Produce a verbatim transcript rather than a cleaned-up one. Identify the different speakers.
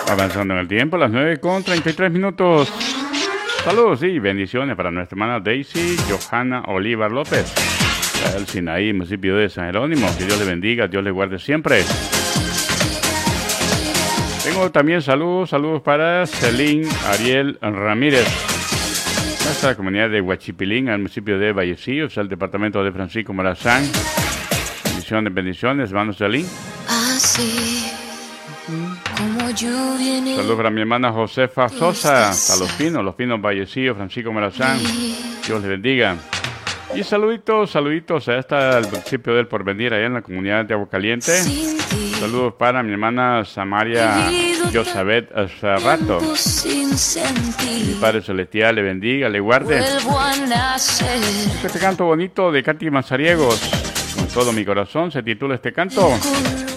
Speaker 1: Avanzando en el tiempo, las nueve con treinta y tres minutos. Saludos y bendiciones para nuestra hermana Daisy Johanna Olivar López, el Sinaí, municipio de San Jerónimo. Que Dios le bendiga, Dios le guarde siempre. Tengo también saludos, saludos para Celín Ariel Ramírez, nuestra comunidad de Huachipilín, al municipio de Vallecillos, el departamento de Francisco Morazán. Bendiciones, bendiciones, hermano Celín.
Speaker 2: Así como lluvia.
Speaker 1: Saludos para mi hermana Josefa Sosa, a Los Pinos, Los Pinos Vallecillos, Francisco Morazán. Dios les bendiga. Y saluditos, saluditos a esta, al municipio del Porvenir, allá en la comunidad de Aguacaliente. Saludos para mi hermana Samaria Josabet Cerrato. Mi Padre Celestial le bendiga, le guarde. Este canto bonito de Katy Mazariegos, con todo mi corazón, se titula este canto.